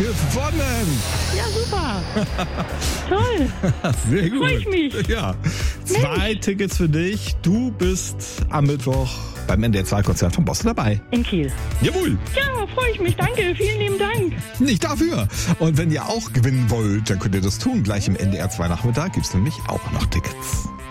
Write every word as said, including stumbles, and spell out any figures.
Gewonnen! Ja, super. Toll. Sehr gut. Freu ich mich. Ja. Zwei Mensch. Tickets für dich. Du bist am Mittwoch beim N D R zwei Konzert von Bosse dabei. In Kiel. Jawohl. Ja, freue ich mich. Danke. Vielen lieben Dank. Nicht dafür. Und wenn ihr auch gewinnen wollt, dann könnt ihr das tun. Gleich im N D R zwei Nachmittag gibt's nämlich auch noch Tickets.